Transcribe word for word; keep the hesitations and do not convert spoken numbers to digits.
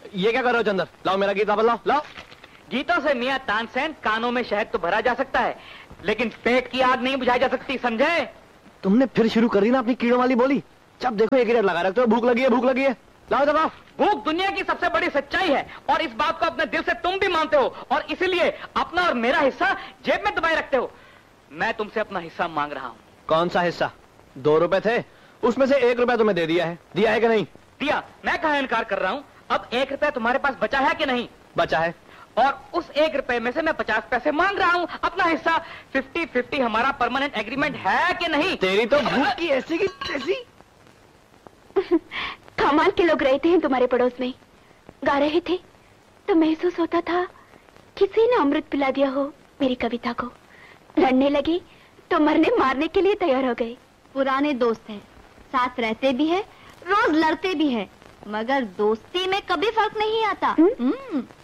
ये क्या कर रहे हो चंदर? लाओ मेरा गीता बदलाओ, लाओ। गीतों से मियां तानसेन कानों में शहद तो भरा जा सकता है, लेकिन पेट की आग नहीं बुझाई जा सकती, समझे? तुमने फिर शुरू कर दी ना अपनी कीड़ों वाली बोली। जब देखो एक ही रेट लगा रखते हो, भूख लगी है भूख लगी है, लाओ दबाओ। भूख दुनिया की सबसे बड़ी सच्चाई है और इस बात को अपने दिल से तुम भी मानते हो और इसीलिए अपना और मेरा हिस्सा जेब में दबाए रखते हो। मैं तुमसे अपना हिस्सा मांग रहा हूँ। कौन सा हिस्सा? दो रुपए थे, उसमें से एक रुपया तुम्हें दे दिया है। दिया है कि नहीं? दिया। मैं कहाँ इनकार कर रहा हूँ। अब एक रुपया तुम्हारे पास बचा है कि नहीं? बचा है। और उस एक रुपए में से मैं पचास पैसे मांग रहा हूँ अपना हिस्सा। फिफ्टी फिफ्टी हमारा परमानेंट एग्रीमेंट है कि नहीं? तेरी तो भूख की ऐसी की तैसी। कमाल के लोग रहते हैं तुम्हारे पड़ोस में। गा रहे थे तो महसूस होता था किसी ने अमृत पिला दिया हो मेरी कविता को। लड़ने लगे तो मरने मारने के लिए तैयार हो गए। पुराने दोस्त हैं, साथ रहते भी हैं, रोज लड़ते भी हैं, मगर दोस्ती में कभी फर्क नहीं आता।